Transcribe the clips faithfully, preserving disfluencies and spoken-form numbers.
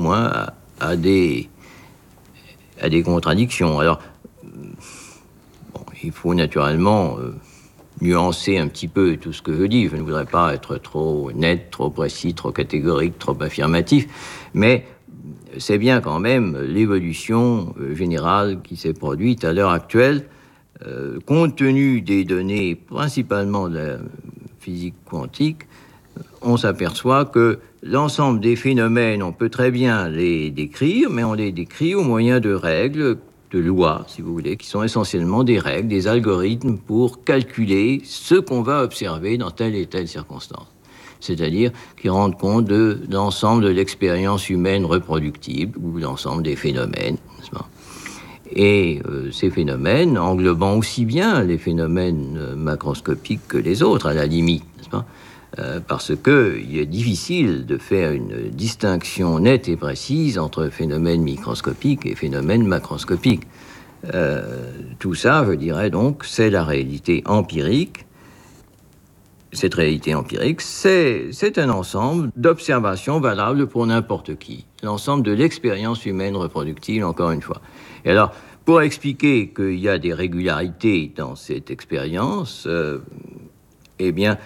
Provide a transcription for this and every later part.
moins à, à, des, à des contradictions. Alors, bon, il faut naturellement euh, nuancer un petit peu tout ce que je dis. Je ne voudrais pas être trop net, trop précis, trop catégorique, trop affirmatif, mais c'est bien quand même l'évolution euh, générale qui s'est produite à l'heure actuelle, euh, compte tenu des données principalement de la physique quantique. On s'aperçoit que l'ensemble des phénomènes, on peut très bien les décrire, mais on les décrit au moyen de règles, de lois, si vous voulez, qui sont essentiellement des règles, des algorithmes pour calculer ce qu'on va observer dans telle et telle circonstance. C'est-à-dire qui rendent compte de l'ensemble de l'expérience humaine reproductible ou l'ensemble des phénomènes, n'est-ce pas ? Et euh, ces phénomènes englobant aussi bien les phénomènes euh, macroscopiques que les autres, à la limite, n'est-ce pas ? Euh, parce qu'il est difficile de faire une distinction nette et précise entre phénomènes microscopiques et phénomènes macroscopiques. Euh, tout ça, je dirais donc, c'est la réalité empirique. Cette réalité empirique, c'est, c'est un ensemble d'observations valables pour n'importe qui. L'ensemble de l'expérience humaine reproductible, encore une fois. Et alors, pour expliquer qu'il y a des régularités dans cette expérience, euh, eh bien,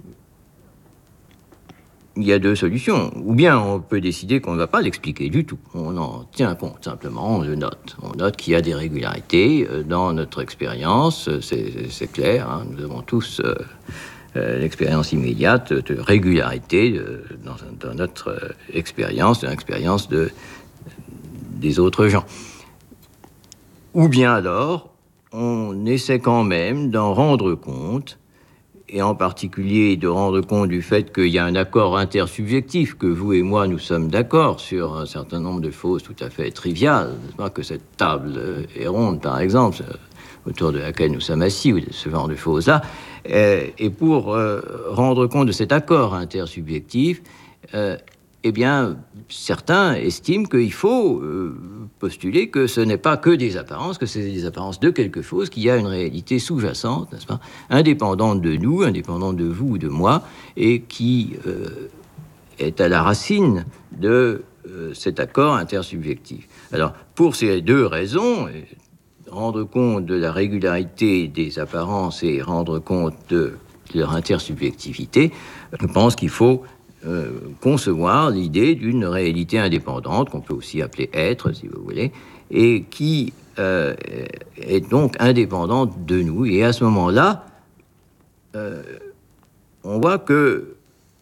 il y a deux solutions. Ou bien on peut décider qu'on ne va pas l'expliquer du tout. On en tient compte, simplement, on le note. On note qu'il y a des régularités dans notre expérience, c'est, c'est clair, hein, nous avons tous euh, euh, l'expérience immédiate de régularité de, dans, dans notre euh, expérience, dans l'expérience de, des autres gens. Ou bien alors, on essaie quand même d'en rendre compte, et en particulier de rendre compte du fait qu'il y a un accord intersubjectif, que vous et moi, nous sommes d'accord sur un certain nombre de choses tout à fait triviales, n'est-ce pas, que cette table est ronde, par exemple, autour de laquelle nous sommes assis, ou ce genre de choses-là. Et pour euh, rendre compte de cet accord intersubjectif, euh, eh bien, certains estiment qu'il faut euh, postuler que ce n'est pas que des apparences, que c'est des apparences de quelque chose, qu'il y a une réalité sous-jacente, n'est-ce pas, indépendante de nous, indépendante de vous ou de moi, et qui euh, est à la racine de euh, cet accord intersubjectif. Alors, pour ces deux raisons, rendre compte de la régularité des apparences et rendre compte de leur intersubjectivité, je pense qu'il faut Euh, concevoir l'idée d'une réalité indépendante, qu'on peut aussi appeler être, si vous voulez, et qui euh, est donc indépendante de nous. Et à ce moment-là, euh, on voit que,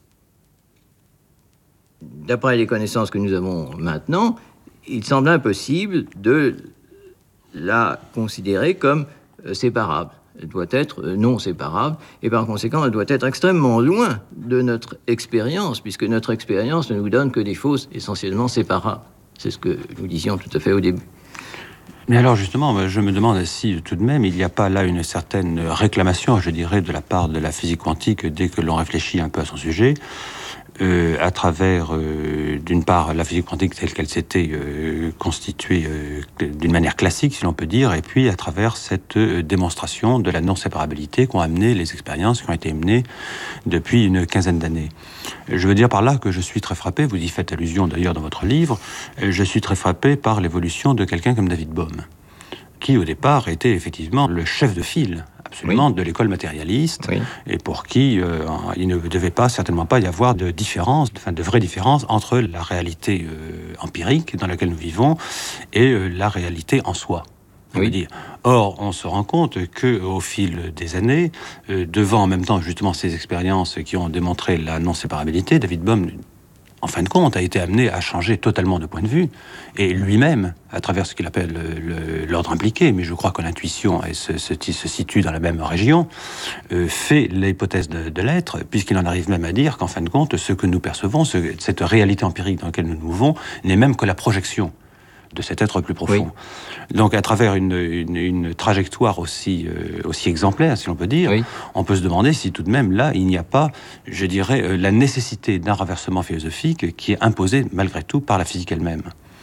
d'après les connaissances que nous avons maintenant, il semble impossible de la considérer comme euh, séparable. Elle doit être non séparable, et par conséquent, elle doit être extrêmement loin de notre expérience, puisque notre expérience ne nous donne que des choses essentiellement séparables. C'est ce que nous disions tout à fait au début. Mais alors justement, je me demande si tout de même, il n'y a pas là une certaine réclamation, je dirais, de la part de la physique quantique, dès que l'on réfléchit un peu à son sujet, Euh, à travers, euh, d'une part, la physique quantique telle qu'elle s'était euh, constituée euh, d'une manière classique, si l'on peut dire, et puis à travers cette euh, démonstration de la non-séparabilité qu'ont amené les expériences qui ont été menées depuis une quinzaine d'années. Je veux dire par là que je suis très frappé, vous y faites allusion d'ailleurs dans votre livre, je suis très frappé par l'évolution de quelqu'un comme David Bohm, qui au départ était effectivement le chef de file absolument oui. de l'école matérialiste, oui. et pour qui euh, il ne devait pas, certainement pas y avoir de différence, enfin de vraie différence entre la réalité euh, empirique dans laquelle nous vivons et euh, la réalité en soi. On oui. veut dire. Or, on se rend compte qu'au fil des années, euh, devant en même temps justement ces expériences qui ont démontré la non-séparabilité, David Bohm, en fin de compte, a été amené à changer totalement de point de vue, et lui-même, à travers ce qu'il appelle le, le, l'ordre impliqué, mais je crois que l'intuition se, se, se situe dans la même région, euh, fait l'hypothèse de, de l'être, puisqu'il en arrive même à dire qu'en fin de compte, ce que nous percevons, ce, cette réalité empirique dans laquelle nous nous mouvons, n'est même que la projection de cet être plus profond. Oui. Donc, à travers une, une, une trajectoire aussi, euh, aussi exemplaire, si l'on peut dire, oui. on peut se demander si tout de même, là, il n'y a pas, je dirais, euh, la nécessité d'un renversement philosophique qui est imposé, malgré tout, par la physique elle-même.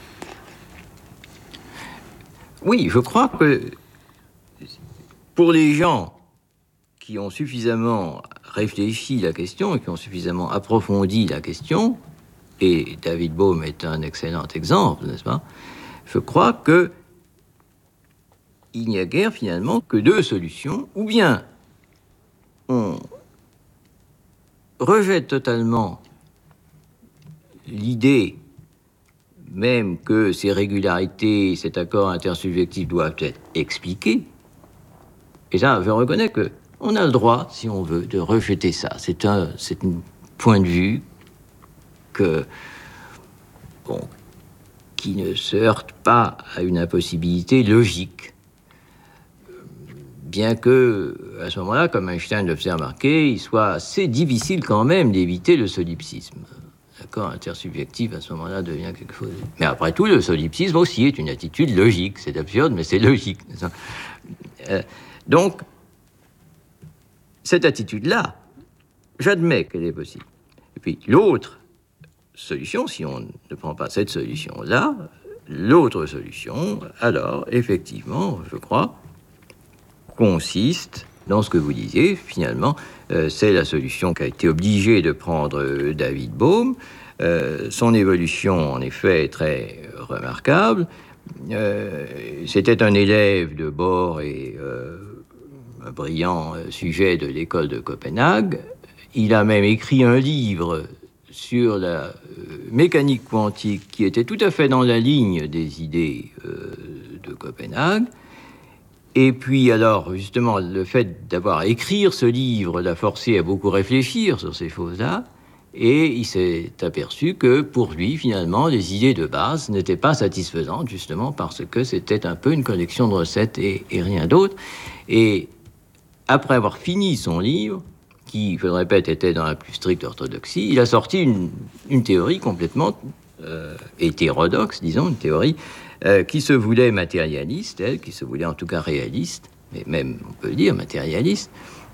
Oui, je crois que pour les gens qui ont suffisamment réfléchi la question et qui ont suffisamment approfondi la question, et David Bohm est un excellent exemple, n'est-ce pas? Je crois que il n'y a guère finalement que deux solutions. Ou bien on rejette totalement l'idée même que ces régularités, cet accord intersubjectif doivent être expliqués. Et ça, je reconnais qu'on a le droit, si on veut, de rejeter ça. C'est un, c'est un point de vue que, bon, qui ne se heurte pas à une impossibilité logique. Bien que, à ce moment-là, comme Einstein le faisait remarquer, il soit assez difficile quand même d'éviter le solipsisme. L'accord intersubjectif, à ce moment-là, devient quelque chose... Mais après tout, le solipsisme aussi est une attitude logique. C'est absurde, mais c'est logique. Euh, donc, cette attitude-là, j'admets qu'elle est possible. Et puis, l'autre solution, si on ne prend pas cette solution-là, l'autre solution, alors, effectivement, je crois, consiste dans ce que vous disiez, finalement, euh, c'est la solution qu'a été obligé de prendre euh, David Bohm. Euh, son évolution, en effet, est très remarquable. Euh, c'était un élève de Bohr et euh, un brillant sujet de l'école de Copenhague. Il a même écrit un livre sur la euh, mécanique quantique qui était tout à fait dans la ligne des idées euh, de Copenhague. Et puis alors, justement, le fait d'avoir écrit ce livre l'a forcé à beaucoup réfléchir sur ces choses-là, et il s'est aperçu que pour lui, finalement, les idées de base n'étaient pas satisfaisantes, justement parce que c'était un peu une collection de recettes et, et rien d'autre. Et après avoir fini son livre, qui, je le répète, était dans la plus stricte orthodoxie, il a sorti une, une théorie complètement euh, hétérodoxe, disons, une théorie Euh, qui se voulait matérialiste, elle, qui se voulait en tout cas réaliste, mais même, on peut le dire, matérialiste,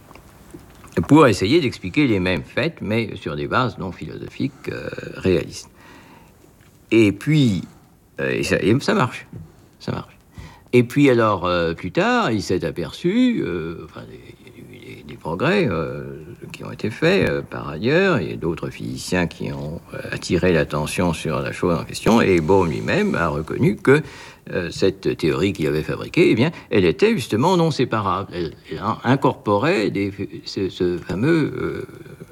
pour essayer d'expliquer les mêmes faits, mais sur des bases non philosophiques euh, réalistes. Et puis, euh, et ça, et ça marche, ça marche. Et puis alors, euh, plus tard, il s'est aperçu, euh, enfin, des, des progrès euh, qui ont été faits euh, par ailleurs, il y a d'autres physiciens qui ont euh, attiré l'attention sur la chose en question, et Bohm lui-même a reconnu que euh, cette théorie qu'il avait fabriquée, eh bien, elle était justement non séparable. Elle, elle incorporait des, ce, ce fameux euh,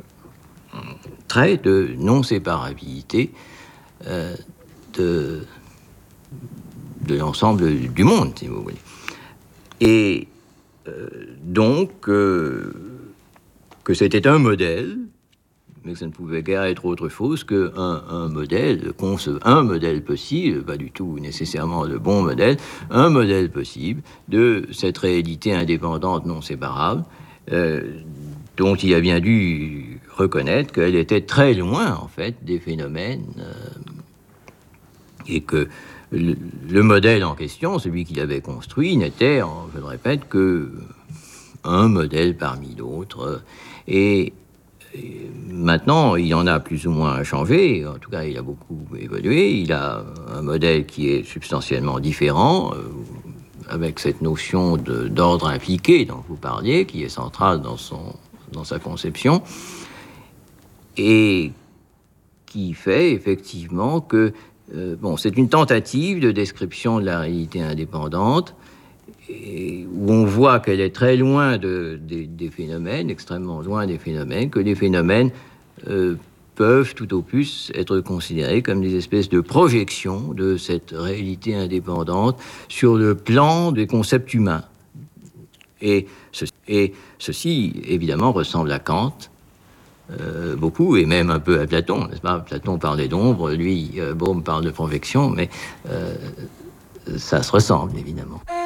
trait de non-séparabilité euh, de... de l'ensemble du monde, si vous voulez. Et euh, donc, euh, que c'était un modèle, mais que ça ne pouvait guère être autre chose qu'un un modèle, un modèle possible, pas du tout nécessairement le bon modèle, un modèle possible de cette réalité indépendante non séparable, euh, dont il a bien dû reconnaître qu'elle était très loin, en fait, des phénomènes, euh, et que Le, le modèle en question, celui qu'il avait construit, n'était, je le répète, que un modèle parmi d'autres. Et, et maintenant, il en a plus ou moins changé. En tout cas, il a beaucoup évolué. Il a un modèle qui est substantiellement différent, euh, avec cette notion de, d'ordre impliqué dont vous parliez, qui est centrale dans, son, dans sa conception, et qui fait effectivement que Euh, bon, c'est une tentative de description de la réalité indépendante et où on voit qu'elle est très loin de, de, des phénomènes, extrêmement loin des phénomènes, que les phénomènes euh, peuvent tout au plus être considérés comme des espèces de projections de cette réalité indépendante sur le plan des concepts humains. Et ceci, et ceci évidemment, ressemble à Kant, Euh, beaucoup, et même un peu à Platon, n'est-ce pas? Platon parlait d'ombre, lui, euh, Bohm parle de projection, mais euh, ça se ressemble, évidemment.